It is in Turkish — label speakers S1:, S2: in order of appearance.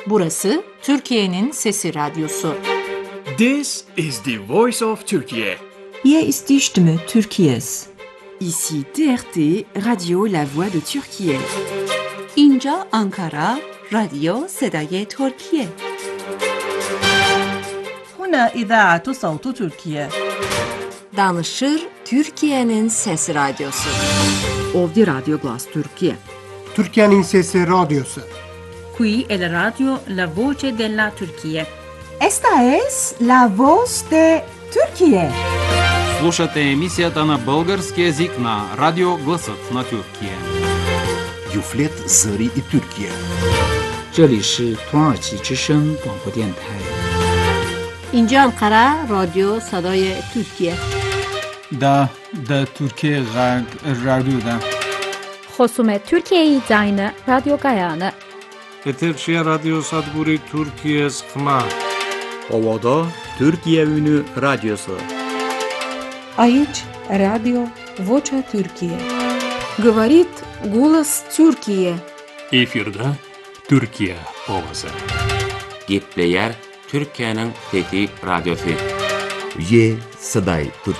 S1: Burası Türkiye'nin Sesi Radyosu.
S2: This is the voice of Turkey.
S3: Hier ist die Stimme Türkiye's.
S4: Ici TRT, Radio La Voix de Türkiye.
S5: اینجا آنکارا، رادیو صدای ترکیه.
S6: هنا إذاعة صوت تركيا.
S1: Danışır Türkiye'nin Sesi Radyosu.
S4: Ovdje Radio Glas Türkiye.
S7: Türkiye'nin Sesi Radyosu.
S8: Qui è la radio La Voce della Turchia.
S3: Esta es la voz de Türkiye.
S9: Слушате емисията на български език на Радио Гласът на Türkiye.
S10: Юфлет Зări и Türkiye.
S11: 这里是土耳其之声广播电台。
S12: اینجا انقره رادیو صدای ترکیه.
S13: دا Türkiye Radyo'da.
S14: خصوم ترکیه زاین رادیو گایانه.
S15: Eterçiye Radyo Sadguri Türkiye Sıkma.
S16: Ovada Türkiye Ünü Radyosu.
S17: Aici Radio Vocea Türkiye.
S18: Говорит голос Türkiye.
S19: Efirde Türkiye ovası.
S20: Gepleyer Türkiye'nin Fethi Radyosu.
S10: Ye Saday Türkiye.